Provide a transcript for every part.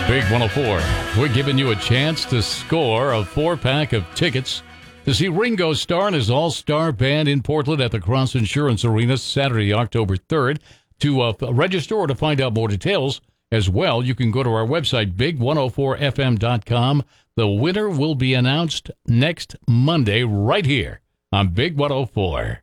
Big 104. We're giving you a chance to score a 4-pack of tickets to see Ringo Starr and his all-star band in Portland at the Cross Insurance Arena Saturday, October 3rd. To register or to find out more details as well, you can go to our website, big104fm.com. The winner will be announced next Monday right here on Big 104.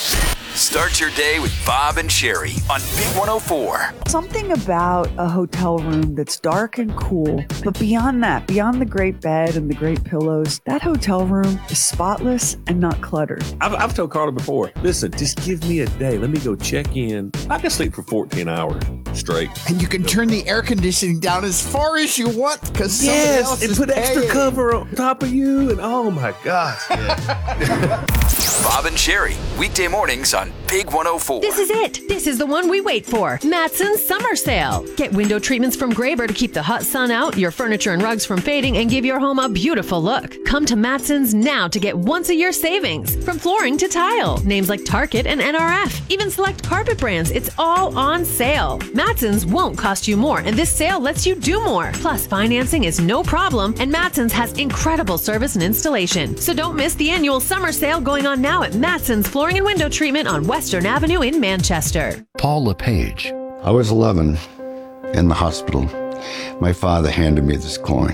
Start your day with Bob and Sherry on Big 104. Something about a hotel room that's dark and cool, but beyond that, beyond the great bed and the great pillows, that hotel room is spotless and not cluttered. I've told Carla before, listen, just give me a day. Let me go check in. I can sleep for 14 hours straight. And you can turn the air conditioning down as far as you want because somebody else and is put extra paying. cover on top of you. And oh my gosh. Yeah. Bob and Sherry, weekday mornings on Big 104. This is it. This is the one we wait for. Matson's Summer Sale. Get window treatments from Graber to keep the hot sun out, your furniture and rugs from fading, and give your home a beautiful look. Come to Matson's now to get once-a-year savings. From flooring to tile. Names like Target and NRF. Even select carpet brands. It's all on sale. Matson's won't cost you more, and this sale lets you do more. Plus, financing is no problem, and Matson's has incredible service and installation. So don't miss the annual summer sale going on now at Matson's Flooring and Window Treatment on Western Avenue in Manchester. Paul LePage. I was 11 in the hospital. My father handed me this coin.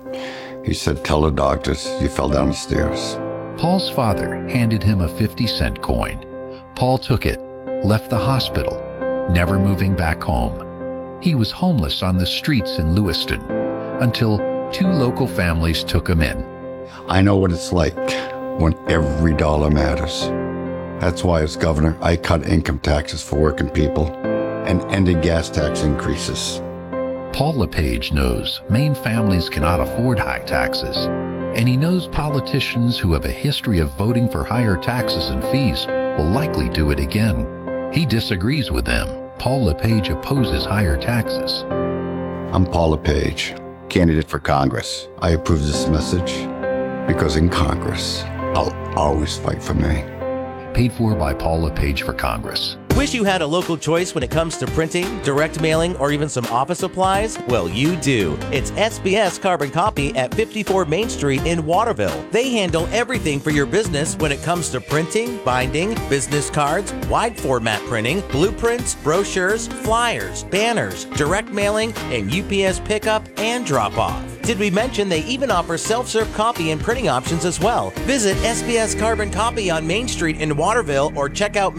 He said, tell the doctors you fell down the stairs. Paul's father handed him a 50-cent coin. Paul took it, left the hospital, never moving back home. He was homeless on the streets in Lewiston until 2 local families took him in. I know what it's like when every dollar matters. That's why as governor, I cut income taxes for working people and ended gas tax increases. Paul LePage knows Maine families cannot afford high taxes, and he knows politicians who have a history of voting for higher taxes and fees will likely do it again. He disagrees with them. Paul LePage opposes higher taxes. I'm Paul LePage, candidate for Congress. I approve this message because in Congress, I'll always fight for Maine. Paid for by Paul LePage for Congress. Wish you had a local choice when it comes to printing, direct mailing, or even some office supplies? Well, you do. It's SBS Carbon Copy at 54 Main Street in Waterville. They handle everything for your business when it comes to printing, binding, business cards, wide format printing, blueprints, brochures, flyers, banners, direct mailing, and UPS pickup and drop-off. Did we mention they even offer self-serve copy and printing options as well? Visit SBS Carbon Copy on Main Street in Waterville or check out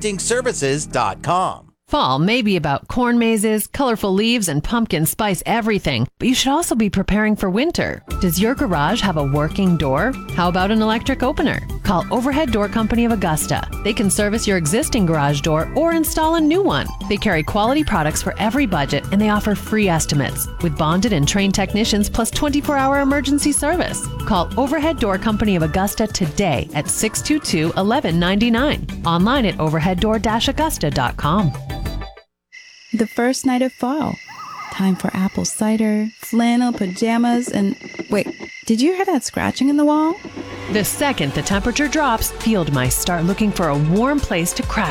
mainprintingservices.com. Fall may be about corn mazes, colorful leaves, and pumpkin spice everything, but you should also be preparing for winter. Does your garage have a working door? How about an electric opener? Call Overhead Door Company of Augusta. They can service your existing garage door or install a new one. They carry quality products for every budget, and they offer free estimates with bonded and trained technicians plus 24-hour emergency service. Call Overhead Door Company of Augusta today at 622-1199. Online at overheaddoor-augusta.com. The first night of fall. Time for apple cider, flannel pajamas, and... Wait, did you hear that scratching in the wall? The second the temperature drops, field mice start looking for a warm place to crash.